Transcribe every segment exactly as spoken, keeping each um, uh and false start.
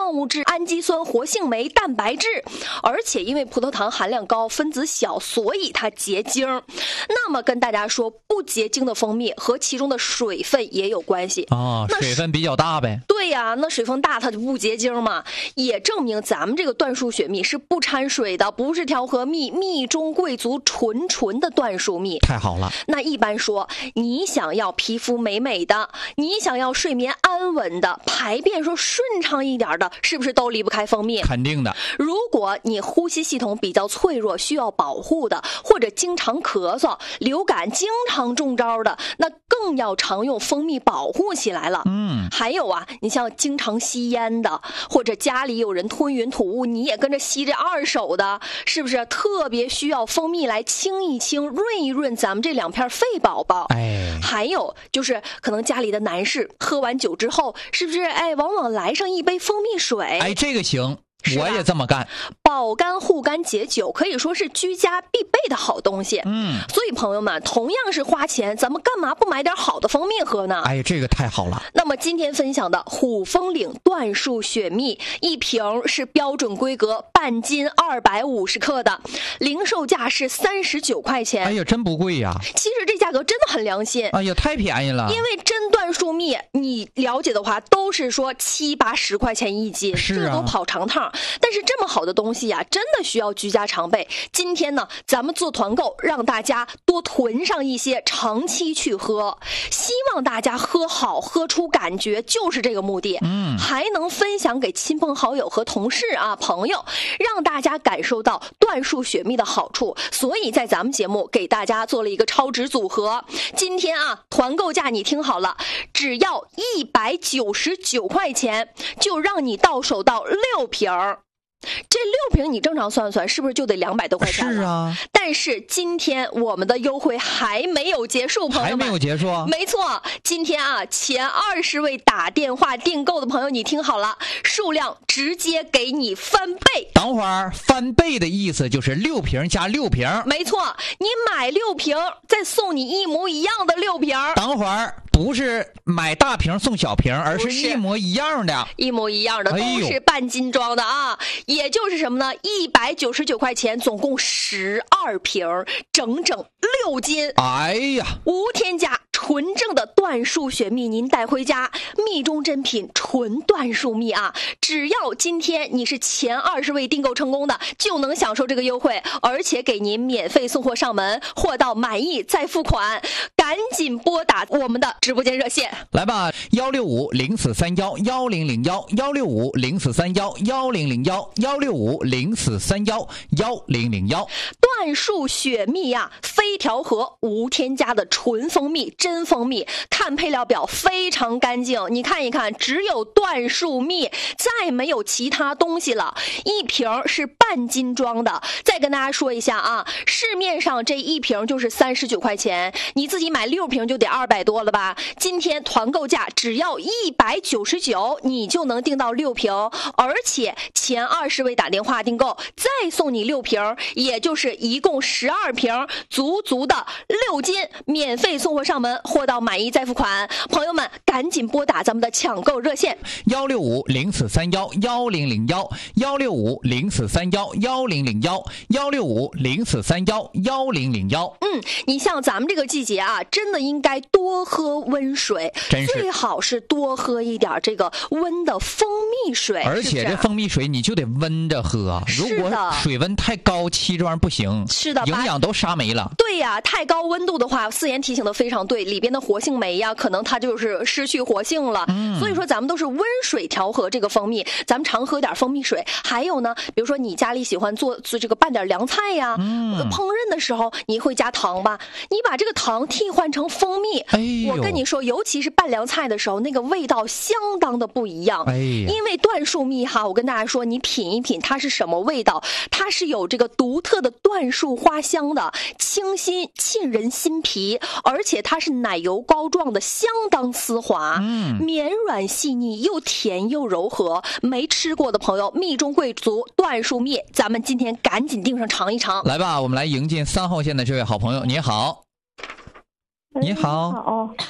矿物质、氨基酸、活性酶、蛋白质，而且因为葡萄糖含量高、分子小，所以它结晶。那么跟大家说，不结晶的蜂蜜和其中的水分也有关系哦，水分比较大呗。 对呀、啊，那水分大它就不结晶嘛，也证明咱们这个椴树雪蜜是不掺水的，不是调和蜜，蜜中贵族纯纯的椴树蜜。 太好了。 那一般说，你想要皮肤美美的，你想要睡眠安稳的，排便说顺畅一点的，是不是都离不开蜂蜜？ 肯定的。 如果你呼吸系统比较脆弱，需要保护的，或者经常咳嗽、流感经常中招的，那更要常用蜂蜜保护起来了。 嗯， 还有啊，你像经常吸烟的，或者家里有人吞云吐雾，你也跟着吸这二手的，是不是特别需要蜂蜜来清一清、润一润咱们这两片肺宝宝？ 哎， 还有就是可能家里的男士喝完酒之后，是不是哎，往往来上一杯蜂蜜水？ 哎，这个行。我也这么干， 保肝护肝解酒可以说是居家必备的好东西。 嗯， 所以朋友们，同样是花钱，咱们干嘛不买点好的蜂蜜喝呢？ 哎，这个太好了。 那么今天分享的虎风岭椴树雪蜜，一瓶是标准规格半斤二百五十克的，零售价是三十九块钱。 哎呀，真不贵呀！ 其实这价格真的很良心。 哎呀，太便宜了。 因为真椴树蜜，你了解的话，都是说七八十块钱一斤， 是啊， 这个都跑长趟。但是这么好的东西呀、啊，真的需要居家常备。今天呢，咱们做团购，让大家多囤上一些，长期去喝。希望大家喝好，喝出感觉，就是这个目的。 嗯， 还能分享给亲朋好友和同事啊、朋友，让大家感受到椴树雪蜜的好处。所以在咱们节目给大家做了一个超值组合。今天啊，团购价你听好了，只要一百九十九块钱，就让你到手到六瓶儿。这六瓶你正常算算，是不是就得两百多块钱了？ 是啊。 但是今天我们的优惠还没有结束，朋友们。 还没有结束啊？ 没错，今天啊，前二十位打电话订购的朋友，你听好了，数量直接给你翻倍。 等会儿翻倍的意思就是六瓶加六瓶。 没错，你买六瓶，再送你一模一样的六瓶。 等会儿不是买大瓶送小瓶，而是一模一样的， 一模一样的，都是半斤装的啊。也就是什么呢？一百九十九块钱，总共十二瓶，整整六斤。 哎呀， 无添加，纯正的椴树雪蜜，您带回家，蜜中珍品，纯椴树蜜啊！只要今天你是前二十位订购成功的，就能享受这个优惠，而且给您免费送货上门，货到满意再付款。赶紧拨打我们的直播间热线， 来吧，幺六五零四三幺幺零零幺，幺六五零四三幺幺零零幺，幺六五零四三幺幺零零幺。 椴树雪蜜呀、啊，非调和，无添加的纯蜂蜜，真蜂蜜。看配料表非常干净，你看一看，只有椴树蜜，再没有其他东西了。一瓶是半斤装的。再跟大家说一下啊，市面上这一瓶就是三十九块钱，你自己买六瓶就得二百多了吧？今天团购价只要一百九十九，你就能订到六瓶，而且前二十位打电话订购，再送你六瓶，也就是一共十二瓶，足足的六斤，免费送货上门，货到满意再付款。朋友们，赶紧拨打咱们的抢购热线， 幺六五零四三幺幺零零幺，幺六五零四三幺幺零零幺，幺六五零四三幺幺零零幺。 嗯，你像咱们这个季节啊，真的应该多喝温水， 真是最好是多喝一点这个温的蜂蜜水。 而且这蜂蜜水你就得温着喝，如果水温太高，气这玩意儿不行， 是的， 营养都杀没了。 对呀、啊，太高温度的话，思妍提醒的非常对，里边的活性酶呀，可能它就是失去活性了。嗯，所以说咱们都是温水调和这个蜂蜜，咱们常喝点蜂蜜水。还有呢，比如说你家里喜欢做做这个拌点凉菜呀，嗯，烹饪的时候你会加糖吧？你把这个糖替换成蜂蜜， 哎， 我跟你说，尤其是拌凉菜的时候，那个味道相当的不一样。 哎， 因为椴树蜜哈，我跟大家说，你品一品它是什么味道，它是有这个独特的椴树花香的，清新沁人心脾，而且它是奶油膏状的，相当丝滑，嗯，绵软细腻，又甜又柔和。没吃过的朋友，蜜中贵族椴树蜜，咱们今天赶紧订上尝一尝。 来吧，我们来迎接三号线的这位好朋友，你好。你好， 好，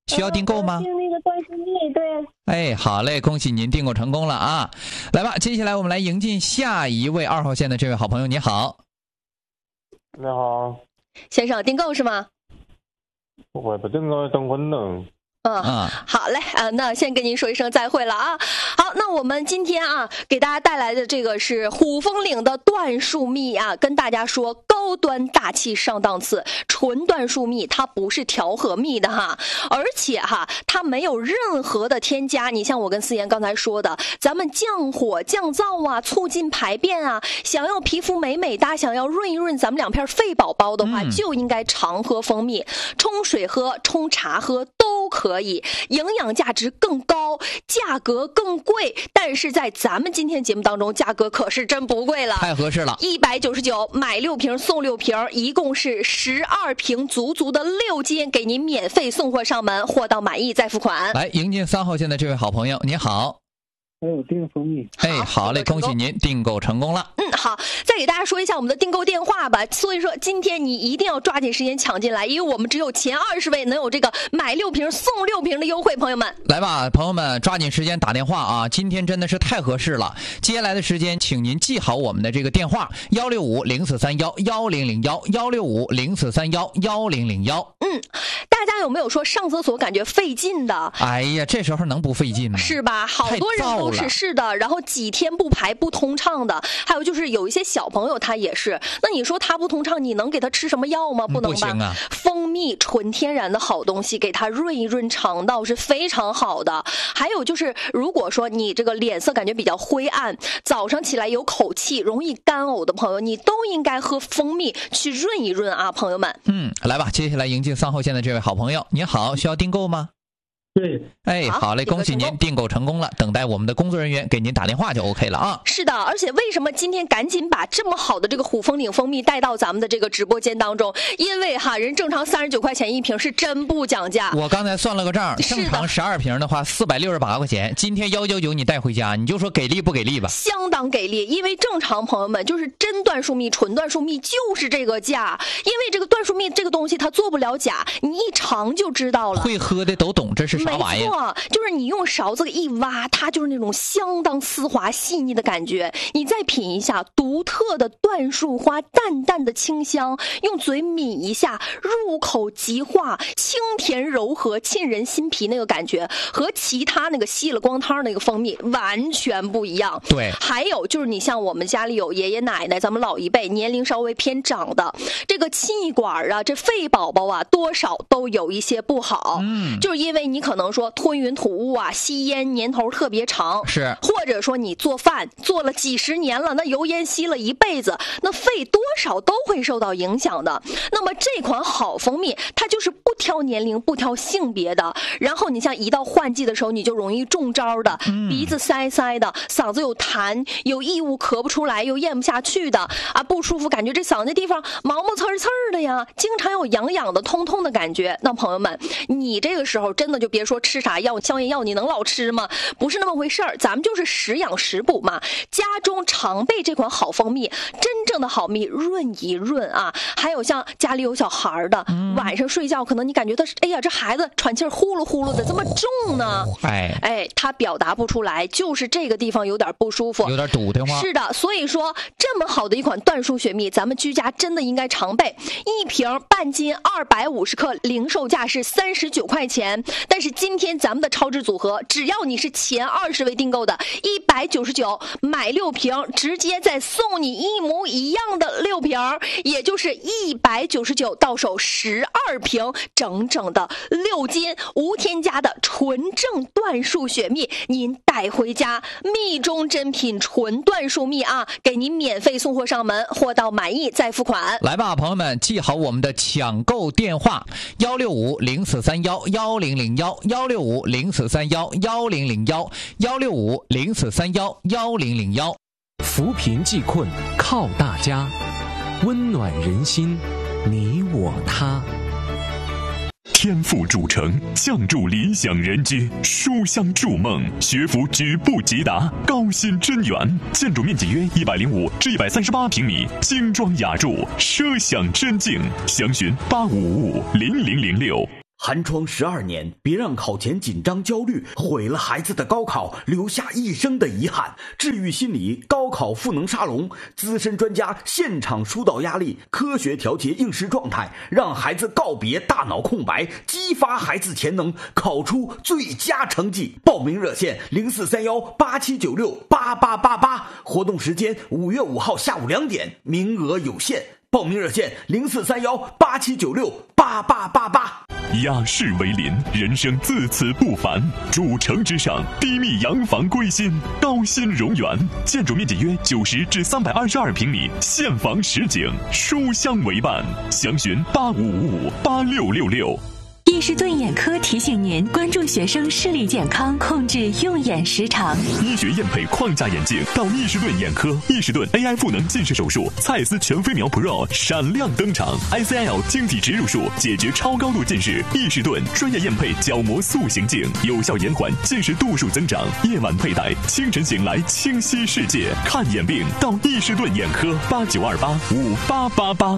需要订购吗？ 订那个断数蜜，对。 哎，好嘞，恭喜您订购成功了啊！来吧，接下来我们来迎进下一位二号线的这位好朋友，你好。 你好， 先生，订购是吗？ 我不订购订婚呢。 嗯，好嘞啊，那先跟您说一声再会了啊。好，那我们今天啊给大家带来的这个是虎风岭的椴树蜜啊，跟大家说高端大气上档次，纯椴树蜜它不是调和蜜的哈，而且哈它没有任何的添加。你像我跟思妍刚才说的，咱们降火降燥啊，促进排便啊，想要皮肤美美哒，想要润一润咱们两片肺宝宝的话，嗯、就应该常喝蜂蜜，冲水喝，冲茶喝都可以。可以，营养价值更高，价格更贵，但是在咱们今天节目当中，价格可是真不贵了， 太合适了， 一百九十九买六瓶送六瓶，一共是十二瓶，足足的六斤，给您免费送货上门，货到满意再付款。 来，迎接三号线的这位好朋友，你好。 还有订蜂蜜， 哎，好嘞，恭喜您订购成功了。 嗯，好，再给大家说一下我们的订购电话吧。所以说，今天你一定要抓紧时间抢进来，因为我们只有前二十位能有这个买六瓶送六瓶的优惠，朋友们。 来吧，朋友们，抓紧时间打电话啊！今天真的是太合适了。接下来的时间，请您记好我们的这个电话：幺六五零四三幺幺零零幺幺六五零四三幺幺零零幺。 嗯，大家有没有说上厕所感觉费劲的？ 哎呀，这时候能不费劲吗？ 是吧？好多人都是是的，然后几天不排不通畅的，还有就是有一些小朋友他也是。那你说他不通畅，你能给他吃什么药吗？不能吧？ 不行啊。 蜂蜜纯天然的好东西，给他润一润肠道是非常好的。还有就是，如果说你这个脸色感觉比较灰暗，早上起来有口气，容易干呕的朋友，你都应该喝蜂蜜去润一润啊，朋友们。 嗯，来吧，接下来迎进三号线的这位好朋友，你好，需要订购吗？ 对， 哎，好嘞，恭喜您订购成功了，等待我们的工作人员给您打电话就 OK 了啊。 是的，而且为什么今天赶紧把这么好的这个虎风岭蜂蜜带到咱们的这个直播间当中？因为哈，人正常三十九块钱一瓶，是真不讲价。 我刚才算了个账，正常十二瓶的话四百六十八块钱，今天幺九九你带回家，你就说给力不给力吧？ 相当给力，因为正常朋友们就是真椴树蜜、纯椴树蜜就是这个价，因为这个椴树蜜这个东西它做不了假，你一尝就知道了。 会喝的都懂这是啥玩意儿。 没错，就是你用勺子一挖，它就是那种相当丝滑细腻的感觉。你再品一下独特的椴树花淡淡的清香，用嘴抿一下，入口即化，清甜柔和，沁人心脾，那个感觉和其他那个吸了光汤那个蜂蜜完全不一样。 对， 还有就是你像我们家里有爷爷奶奶，咱们老一辈年龄稍微偏长的，这个气管啊，这肺宝宝啊，多少都有一些不好。嗯，就是因为你可能说吞云吐雾啊，吸烟年头特别长， 是， 或者说你做饭做了几十年了，那油烟吸了一辈子，那肺多少都会受到影响的。那么这款好蜂蜜，它就是不挑年龄不挑性别的，然后你像一到换季的时候，你就容易中招的，嗯、鼻子塞塞的，嗓子有痰，有异物咳不出来，又咽不下去的啊，不舒服，感觉这嗓子地方毛毛刺儿刺儿的呀，经常有痒痒的痛痛的感觉。那朋友们，你这个时候真的就别说吃啥药消炎药，你能老吃吗？不是那么回事儿，咱们就是食养食补嘛。家中常备这款好蜂蜜，真正的好蜜润一润啊。还有像家里有小孩的，嗯、晚上睡觉可能你感觉他，哎呀，这孩子喘气儿呼噜呼噜的，这么重呢？哎哎，他表达不出来，就是这个地方有点不舒服， 有点堵得慌。 是的，所以说这么好的一款椴树雪蜜，咱们居家真的应该常备。一瓶半斤二百五十克，零售价是三十九块钱，但是今天咱们的超值组合，只要你是前二十位订购的，一百九十九买六瓶，直接再送你一模一样的六瓶，也就是一百九十九到手十二瓶，整整的六斤无添加的纯正椴树雪蜜，您带回家，蜜中珍品纯椴树蜜啊，给您免费送货上门，货到满意再付款。 来吧，朋友们，记好我们的抢购电话：幺六五零四三幺幺零零幺幺六五零四三幺幺零零幺幺六五零四三幺幺零零幺。 扶贫济困靠大家，温暖人心，你我他。 天赋主城，相助理想人居，书香筑梦，学府举步即达，高新臻园，建筑面积约一百零五至一百三十八平米，精装雅筑，奢享臻境。详询八五五五零零零六。 寒窗十二年，别让考前紧张焦虑毁了孩子的高考，留下一生的遗憾。治愈心理高考赋能沙龙，资深专家现场疏导压力，科学调节应试状态，让孩子告别大脑空白，激发孩子潜能，考出最佳成绩。报名热线零四三幺八七九六八八八八，活动时间五月五号下午两点，名额有限。报名热线零四三幺八七九六八八八八。 雅士为邻，人生自此不凡。主城之上，低密洋房归心，高新荣园，建筑面积约九十至三百二十二平米，现房实景，书香为伴。详询八五五五八六六六。 易士顿眼科提醒您关注学生视力健康，控制用眼时长。 医学验配框架眼镜到易士顿眼科，易士顿 A I 赋能近视手术，蔡司全飞秒 Pro 闪亮登场 ，I C L 晶体植入术解决超高度近视。易士顿专业验配角膜塑形镜，有效延缓近视度数增长。夜晚佩戴，清晨醒来清晰世界。看眼病到易士顿眼科，八九二八五八八八。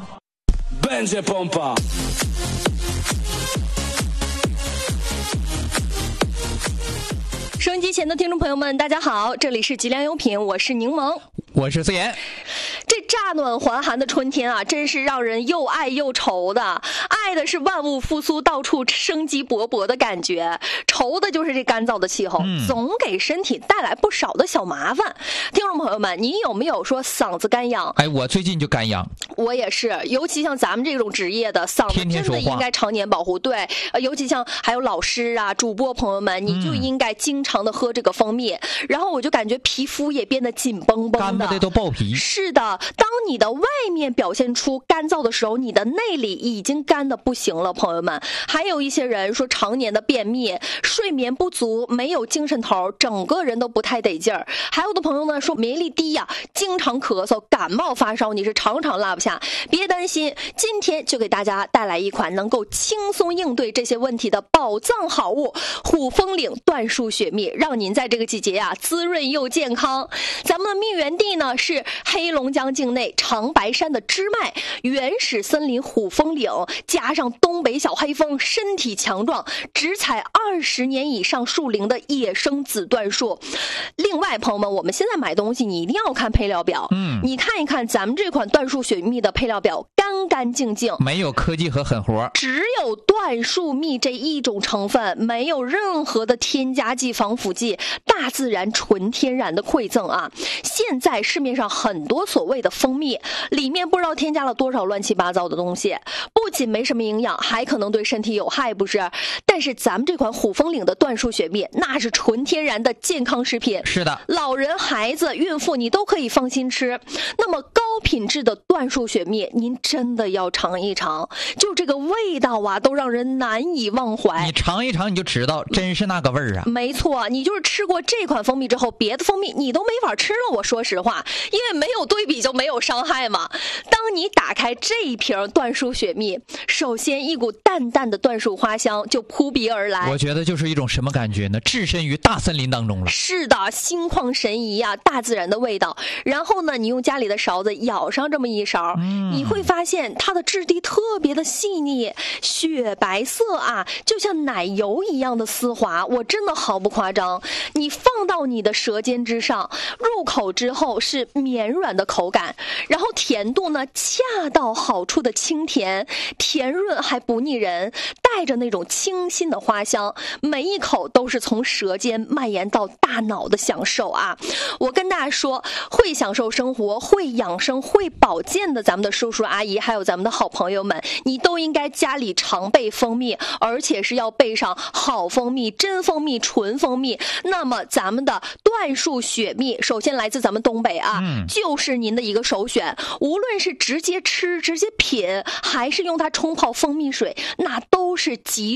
收音机前的听众朋友们，大家好，这里是吉良优品，我是柠檬， 我是思妍。 这乍暖还寒的春天啊，真是让人又爱又愁的。爱的是万物复苏，到处生机勃勃的感觉；愁的就是这干燥的气候，嗯、总给身体带来不少的小麻烦。听众朋友们，你有没有说嗓子干痒？ 哎，我最近就干痒。 我也是，尤其像咱们这种职业的，嗓子真的应该常年保护。对，呃，尤其像还有老师啊、主播朋友们，你就应该经常的喝这个蜂蜜。嗯、然后我就感觉皮肤也变得紧绷绷的， 干巴的都爆皮。 是的。当你的外面表现出干燥的时候，你的内里已经干得不行了，朋友们。还有一些人说常年的便秘、睡眠不足、没有精神头，整个人都不太得劲儿。还有的朋友呢说免疫力低呀、啊，经常咳嗽、感冒发烧，你是常常落不下。别担心，今天就给大家带来一款能够轻松应对这些问题的宝藏好物——虎风岭椴树雪蜜，让您在这个季节呀、啊、滋润又健康。咱们的蜜源地呢是黑龙江境内长白山的支脉，原始森林虎风岭，加上东北小黑蜂，身体强壮，只采二十年以上树龄的野生紫椴树。另外，朋友们，我们现在买东西你一定要看配料表，嗯，你看一看咱们这款椴树雪蜜的配料表，干干净净， 没有科技和狠活， 只有椴树蜜这一种成分，没有任何的添加剂、防腐剂，大自然纯天然的馈赠啊！现在市面上很多所谓的蜂蜜，里面不知道添加了多少乱七八糟的东西，不仅没什么营养，还可能对身体有害，不是？但是咱们这款虎风岭的椴树雪蜜，那是纯天然的健康食品。 是的， 老人、孩子、孕妇你都可以放心吃。那么高品质的椴树雪蜜，您真的要尝一尝，就这个味道啊，都让人难以忘怀。 你尝一尝你就知道，真是那个味儿啊！ 没错，你就是吃过这款蜂蜜之后，别的蜂蜜你都没法吃了。我说实话，因为没有对比就没有伤害嘛。当你打开这一瓶椴树雪蜜，首先一股淡淡的椴树花香就扑鼻而来。 我觉得就是一种什么感觉呢？置身于大森林当中了。 是的，心旷神怡啊，大自然的味道。然后呢，你用家里的勺子舀上这么一勺，嗯、你会发现它的质地特别的细腻，雪白色啊，就像奶油一样的丝滑。我真的毫不夸张，你放到你的舌尖之上，入口之后是绵软的口感，然后甜度呢恰到好处的清甜，甜润还不腻人，带着那种清新的花香，每一口都是从舌尖蔓延到大脑的享受啊！我跟大家说，会享受生活、会养生、会保健的咱们的叔叔阿姨，还有咱们的好朋友们，你都应该家里常备蜂蜜，而且是要备上好蜂蜜、真蜂蜜、纯蜂蜜。那么咱们的椴树雪蜜，首先来自咱们东北啊，嗯、就是您的一个首选。无论是直接吃、直接品，还是用它冲泡蜂蜜水，那都是极致的一个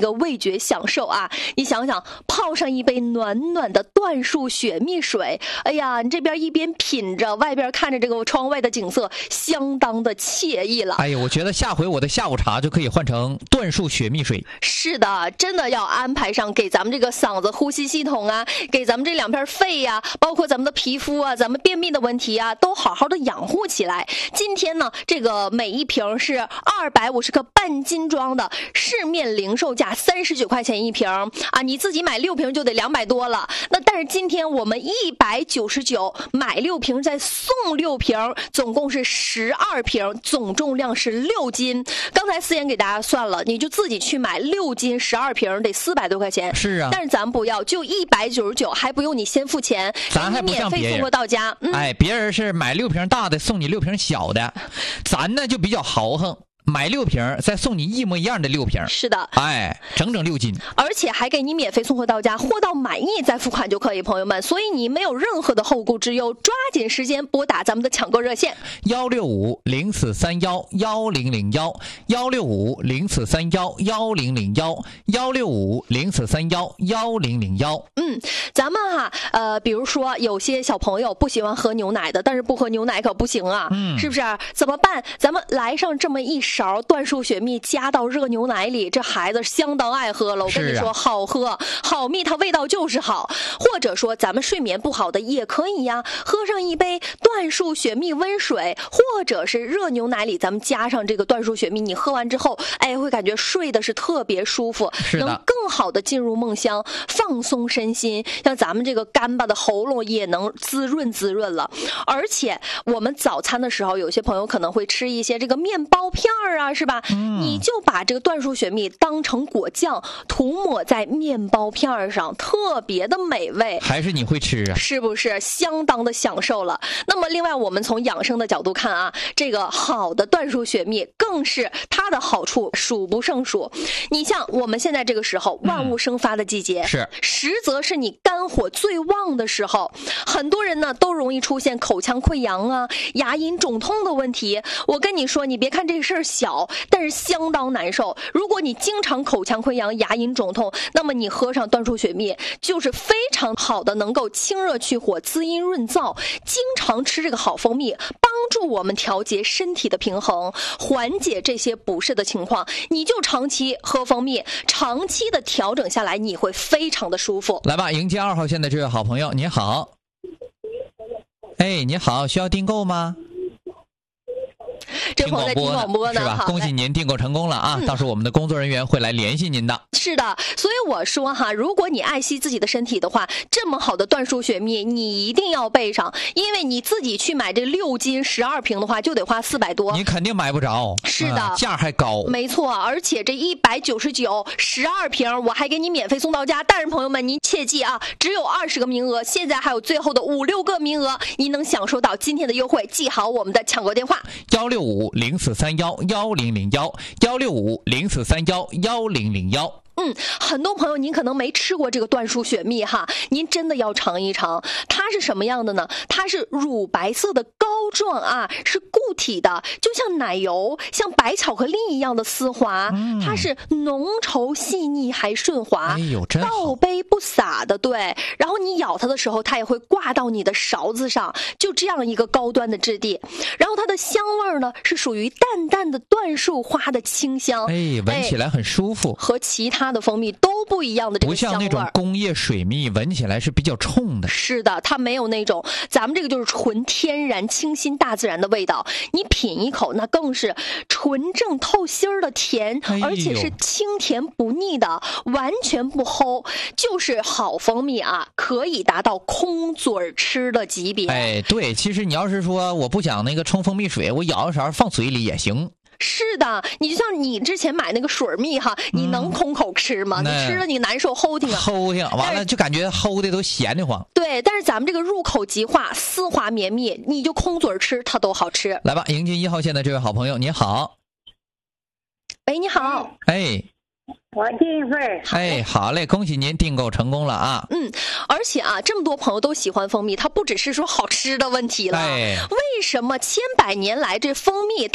个味觉享受啊！你想想，泡上一杯暖暖的椴树雪蜜水，哎呀，你这边一边品着，外边看着这个窗外的景色，相当的惬意了。 哎呀，我觉得下回我的下午茶就可以换成椴树雪蜜水。 是的，真的要安排上给咱们这个嗓子、呼吸系统啊，给咱们这两片肺呀、啊，包括咱们的皮肤啊，咱们便秘的问题啊，都好好的养护起来。今天呢，这个每一瓶是二百五十克半斤装的，市面零售价三十九块钱一瓶啊，你自己买六瓶就得两百多了。那但是今天我们一百九十九买六瓶再送六瓶，总共是十二瓶，总重量是六斤。刚才思妍给大家算了，你就自己去买六斤十二瓶得四百多块钱。 是啊， 但是咱不要，就一百九十九，还不用你先付钱， 咱还不像别人免费送货到家。嗯、 哎，别人是买六瓶大的送你六瓶小的，咱呢就比较豪横。买六瓶再送你一模一样的六瓶， 是的， 哎，整整六斤， 而且还给你免费送货到家，货到满意再付款就可以，朋友们，所以你没有任何的后顾之忧，抓紧时间拨打咱们的抢购热线幺六五零四三幺幺零零幺幺六五零四三幺幺零零幺幺六五零四三幺幺零零幺。 嗯，咱们哈、啊，呃，比如说有些小朋友不喜欢喝牛奶的，但是不喝牛奶可不行啊， 嗯， 是不是？怎么办？咱们来上这么一勺椴树雪蜜，加到热牛奶里，这孩子相当爱喝了。我跟你说，啊、好喝，好蜜，它味道就是好。或者说，咱们睡眠不好的也可以呀，喝上一杯椴树雪蜜温水，或者是热牛奶里，咱们加上这个椴树雪蜜，你喝完之后，哎，会感觉睡的是特别舒服，能更好的进入梦乡，放松身心。像咱们这个干巴的喉咙也能滋润滋润了。而且我们早餐的时候，有些朋友可能会吃一些这个面包片儿啊，是吧？嗯、你就把这个椴树雪蜜当成果酱，涂抹在面包片上，特别的美味。 还是你会吃啊？ 是不是相当的享受了？那么另外，我们从养生的角度看啊，这个好的椴树雪蜜更是它的好处数不胜数。你像我们现在这个时候，万物生发的季节， 嗯、是实则是你肝火最旺的时候，很多人呢都容易出现口腔溃疡啊、牙龈肿痛的问题。我跟你说，你别看这事儿小，但是相当难受。如果你经常口腔溃疡、牙龈肿痛，那么你喝上椴树雪蜜就是非常好的，能够清热去火、滋阴润燥。经常吃这个好蜂蜜，帮助我们调节身体的平衡，缓解这些不适的情况。你就长期喝蜂蜜，长期的调整下来，你会非常的舒服。 来吧，迎接二号线的这位好朋友，你好。哎，你好，需要订购吗？ 这朋友在听广播呢， 是吧？恭喜您订购成功了啊！嗯、到时候我们的工作人员会来联系您的。 是的，所以我说哈，如果你爱惜自己的身体的话，这么好的椴树雪蜜你一定要备上，因为你自己去买这六斤十二瓶的话，就得花四百多， 你肯定买不着。 是的， 啊、价还高。 没错，而且这一百九十九十二瓶，我还给你免费送到家。但是朋友们，您切记啊，只有二十个名额，现在还有最后的五六个名额，您能享受到今天的优惠。记好我们的抢购电话： 幺六五零四三幺幺零零幺幺六五零四三幺幺零零幺。 嗯，很多朋友您可能没吃过这个椴树雪蜜哈，您真的要尝一尝。它是什么样的呢？它是乳白色的膏状啊，是固体的，就像奶油、像白巧克力一样的丝滑。嗯、它是浓稠细腻还顺滑， 哎呦，真好， 倒杯不洒的，对。然后你咬它的时候，它也会挂到你的勺子上，就这样一个高端的质地。然后它的香味呢，是属于淡淡的椴树花的清香， 哎，闻起来很舒服， 和其他的蜂蜜都不一样的这个香味， 不像那种工业水蜜，闻起来是比较冲的。 是的，它没有那种，咱们这个就是纯天然、清新大自然的味道。你品一口，那更是纯正透心儿的甜， 哎、 而且是清甜不腻的，完全不齁，就是好蜂蜜啊，可以达到空嘴吃的级别。 哎，对，其实你要是说我不想那个冲蜂蜜水，我舀一勺放嘴里也行。 是的，你就像你之前买那个水蜜哈，你能空口吃吗？嗯、你吃了你难受齁挺啊， 齁挺，完了就感觉齁的都咸得慌。 对，但是咱们这个入口即化、丝滑绵密，你就空嘴吃它都好吃。 来吧，迎接一号线的这位好朋友，你好。 喂，你好。 哎。 我订一份。 哎，好嘞，恭喜您订购成功了啊！ 嗯，而且啊，这么多朋友都喜欢蜂蜜，它不只是说好吃的问题了。 哎， 为什么千百年来这蜂蜜它都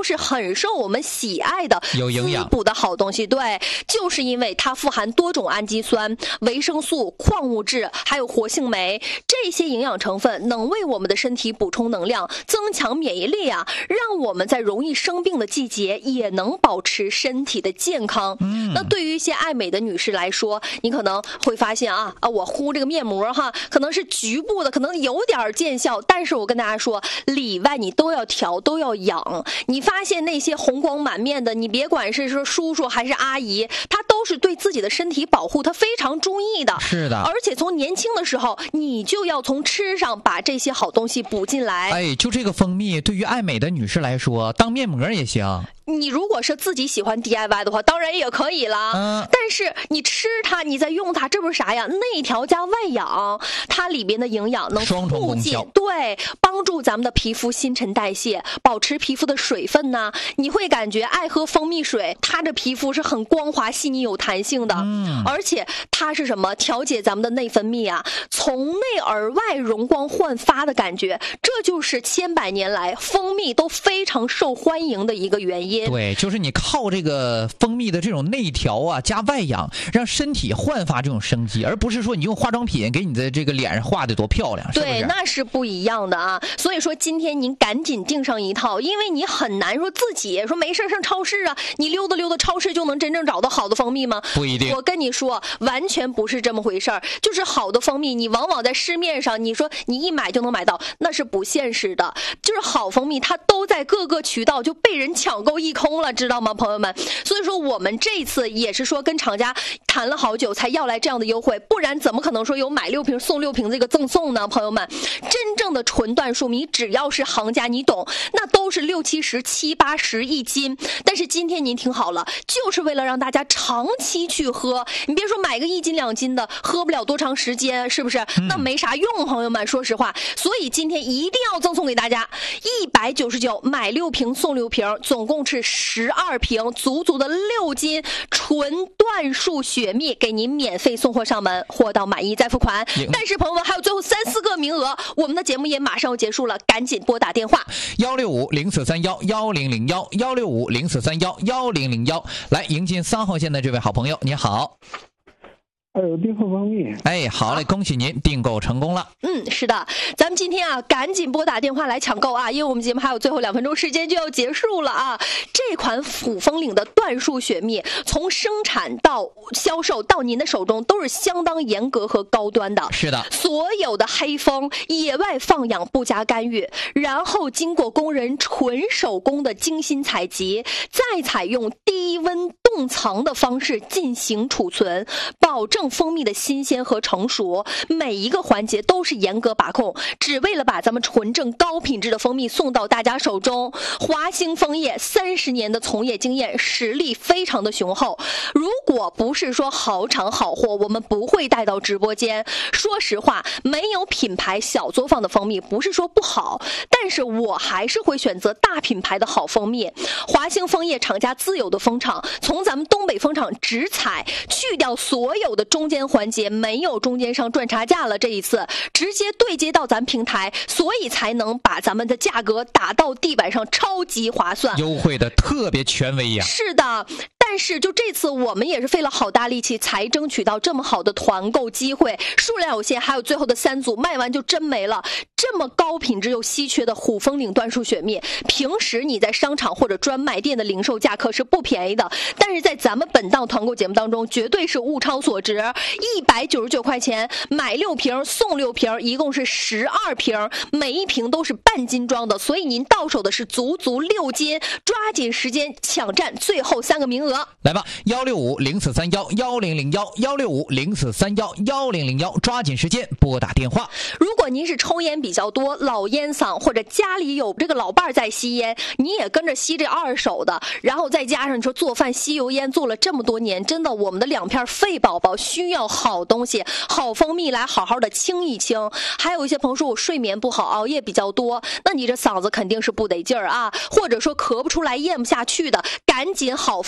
都是很受我们喜爱的有营养滋补的好东西。对，就是因为它富含多种氨基酸、维生素、矿物质，还有活性酶，这些营养成分能为我们的身体补充能量，增强免疫力啊，让我们在容易生病的季节也能保持身体的健康。嗯，那对于一些爱美的女士来说，你可能会发现啊啊，我敷这个面膜哈，可能是局部的，可能有点见效，但是我跟大家说，里外你都要调，都要养。你发现那些红光满面的，你别管是说叔叔还是阿姨，他都是对自己的身体保护，他非常注意的。 是的， 而且从年轻的时候，你就要从吃上把这些好东西补进来。 哎，就这个蜂蜜，对于爱美的女士来说，当面膜也行。 你如果是自己喜欢 D I Y 的话，当然也可以啦。嗯，但是你吃它，你再用它，这不是啥呀？内调加外养，它里边的营养能双重促进， 功效， 对，帮助咱们的皮肤新陈代谢，保持皮肤的水分呢。你会感觉爱喝蜂蜜水，它的皮肤是很光滑、细腻、有弹性的。嗯，而且它是什么？调节咱们的内分泌啊，从内而外容光焕发的感觉，这就是千百年来蜂蜜都非常受欢迎的一个原因。 对，就是你靠这个蜂蜜的这种内调啊，加外养，让身体焕发这种生机，而不是说你用化妆品给你的这个脸上画的多漂亮，是不是？ 对，那是不一样的啊。所以说今天您赶紧订上一套，因为你很难说自己说没事上超市啊，你溜达溜达超市就能真正找到好的蜂蜜吗？ 不一定。 我跟你说，完全不是这么回事儿。就是好的蜂蜜，你往往在市面上，你说你一买就能买到，那是不现实的。就是好蜂蜜，它都在各个渠道就被人抢购一空了，知道吗，朋友们？所以说我们这次也是说跟厂家谈了好久才要来这样的优惠，不然怎么可能说有买六瓶送六瓶这个赠送呢？朋友们，真正的纯椴树蜜，只要是行家你懂，那都是六七十、七八十一斤。但是今天您听好了，就是为了让大家长期去喝，你别说买个一斤两斤的，喝不了多长时间，是不是？那没啥用，朋友们，说实话。所以今天一定要赠送给大家一百九十九买六瓶送六瓶，总共是十二瓶，足足的六斤纯椴树雪蜜给您免费送货上门，货到满意再付款。但是朋友们还有最后三四个名额，我们的节目也马上要结束了，赶紧拨打电话幺六五零四三幺幺零零幺幺六五零四三幺幺零零幺来迎接三号线的这位好朋友，你好。 哎呦，订购蜂蜜！ 哎，好嘞，恭喜您订购成功了。 嗯，是的，咱们今天啊，赶紧拨打电话来抢购啊，因为我们节目还有最后两分钟时间就要结束了啊。这款虎风岭的椴树雪蜜，从生产到销售到您的手中都是相当严格和高端的。 是的， 所有的黑蜂野外放养不加干预，然后经过工人纯手工的精心采集，再采用低温冻藏的方式进行储存，保证蜂蜜的新鲜和成熟，每一个环节都是严格把控，只为了把咱们纯正高品质的蜂蜜送到大家手中。华兴枫叶三十年的从业经验，实力非常的雄厚。如果不是说好厂好货，我们不会带到直播间。说实话，没有品牌小作坊的蜂蜜不是说不好，但是我还是会选择大品牌的好蜂蜜。华兴枫叶厂家自有的蜂场，从咱们东北蜂场直采，去掉所有的中间环节，没有中间商赚差价了，这一次直接对接到咱平台，所以才能把咱们的价格打到地板上，超级划算， 优惠的特别权威呀。 是的，但是就这次我们也是费了好大力气才争取到这么好的团购机会，数量有限，还有最后的三组卖完就真没了。这么高品质又稀缺的虎风岭椴树雪蜜，平时你在商场或者专卖店的零售价可是不便宜的，但是在咱们本档团购节目当中绝对是物超所值，一百九十九块钱买六瓶送六瓶，一共是十二瓶，每一瓶都是半斤装的，所以您到手的是足足六斤，抓紧时间抢占最后三个名额。 来吧，幺六五零四三幺幺零零幺幺六五零四三幺幺零零幺，抓紧时间拨打电话。 如果您是抽烟比较多，老烟嗓，或者家里有这个老伴在吸烟，你也跟着吸这二手的，然后再加上你说做饭吸油烟做了这么多年，真的我们的两片肺宝宝需要好东西，好蜂蜜来好好的清一清。还有一些朋友说我睡眠不好，熬夜比较多，那你这嗓子肯定是不得劲儿啊，或者说咳不出来咽不下去的，赶紧好蜂蜜备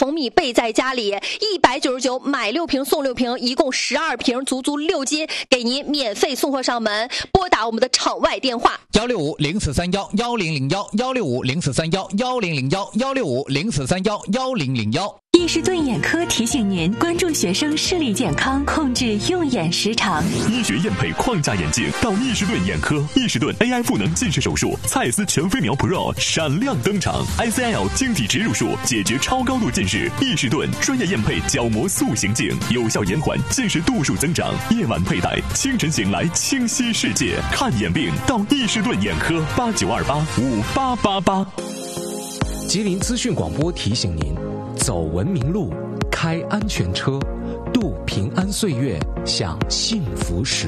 备在家里，一百九十九买六瓶送六瓶，一共十二瓶，足足六斤，给您免费送货上门。拨打我们的场外电话幺六五零四三幺幺零零幺幺六五零四三幺幺零零幺幺六五零四三幺幺零零幺。 易士顿眼科提醒您关注学生视力健康，控制用眼时长。 医学验配框架眼镜到易士顿眼科，易士顿 A I 赋能近视手术，蔡司全飞秒 Pro 闪亮登场 ，I C L 晶体植入术解决超高度近视，易士顿专业验配角膜塑形镜，有效延缓近视度数增长。夜晚佩戴，清晨醒来清晰世界。看眼病到易士顿眼科，八九二八五八八八。 吉林资讯广播提醒您：走文明路，开安全车，度平安岁月，享幸福时。